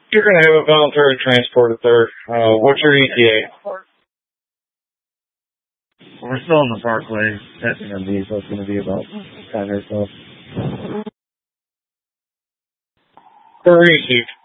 You're going to have a voluntary transport at there. What's your ETA? We're still in the Parkway, testing on these, so it's going to be about 10 or so. Where are you, Steve?